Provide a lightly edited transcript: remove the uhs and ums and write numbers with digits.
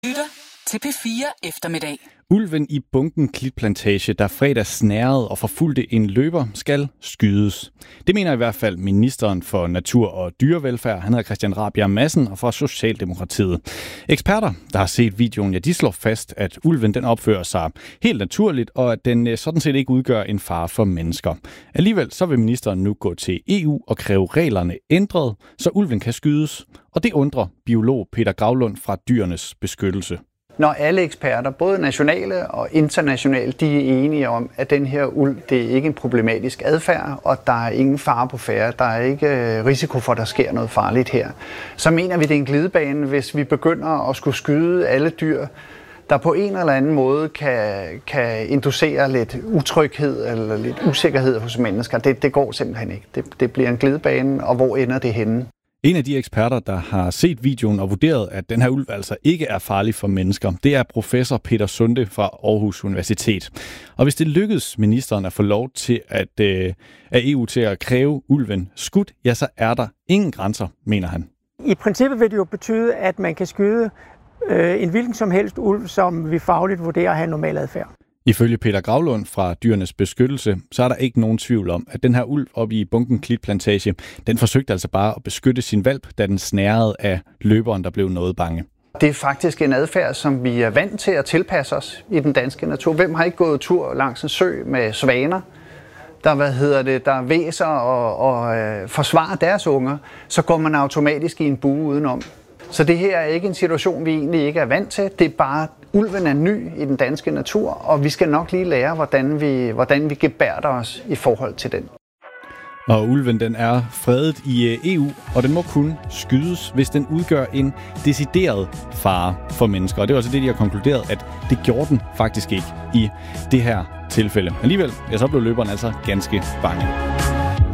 Lytter til P4 Eftermiddag. Ulven i Bunken Klitplantage, der fredag snærede og forfulgte en løber, skal skydes. Det mener i hvert fald ministeren for Natur og Dyrevelfærd. Han hedder Christian Rabjerg Madsen og fra Socialdemokratiet. Eksperter, der har set videoen, de slår fast, at ulven den opfører sig helt naturligt, og at den sådan set ikke udgør en fare for mennesker. Alligevel så vil ministeren nu gå til EU og kræve reglerne ændret, så ulven kan skydes. Og det undrer biolog Peter Gravlund fra Dyrenes Beskyttelse. Når alle eksperter, både nationale og internationale, de er enige om, at den her ulv, det er ikke en problematisk adfærd, og der er ingen fare på færde, der er ikke risiko for, at der sker noget farligt her, så mener vi, det er en glidebane, hvis vi begynder at skulle skyde alle dyr, der på en eller anden måde kan inducere lidt utryghed eller lidt usikkerhed hos mennesker. Det går simpelthen ikke. Det bliver en glidebane, og hvor ender det henne? En af de eksperter, der har set videoen og vurderet, at den her ulv altså ikke er farlig for mennesker, det er professor Peter Sunde fra Aarhus Universitet. Og hvis det lykkes ministeren at få lov til af EU til at kræve ulven skudt, ja, så er der ingen grænser, mener han. I princippet vil det jo betyde, at man kan skyde en hvilken som helst ulv, som vi fagligt vurderer at have normal adfærd. Ifølge Peter Gravlund fra Dyrenes Beskyttelse, så er der ikke nogen tvivl om, at den her ulv oppe i Bunken Klitplantage, den forsøgte altså bare at beskytte sin hvalp, da den snærede af løberen, der blev noget bange. Det er faktisk en adfærd, som vi er vant til at tilpasse os i den danske natur. Hvem har ikke gået tur langs en sø med svaner, der væser og forsvarer deres unger, så går man automatisk i en bue udenom. Så det her er ikke en situation, vi egentlig ikke er vant til. Det er bare, ulven er ny i den danske natur, og vi skal nok lige lære, hvordan vi gebærder os i forhold til den. Og ulven den er fredet i EU, og den må kun skydes, hvis den udgør en decideret fare for mennesker. Og det er også det, de har konkluderet, at det gjorde den faktisk ikke i det her tilfælde. Alligevel, ja, så blev løberen altså ganske bange.